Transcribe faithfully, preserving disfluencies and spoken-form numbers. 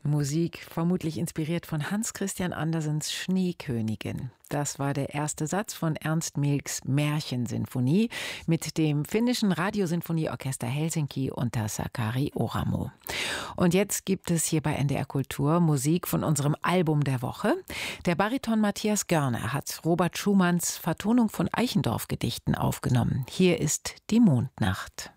Musik vermutlich inspiriert von Hans Christian Andersens Schneekönigin. Das war der erste Satz von Ernst Melks Märchensinfonie mit dem finnischen Radiosinfonieorchester Helsinki unter Sakari Oramo. Und jetzt gibt es hier bei N D R Kultur Musik von unserem Album der Woche. Der Bariton Matthias Görner hat Robert Schumanns Vertonung von Eichendorff-Gedichten aufgenommen. Hier ist die Mondnacht.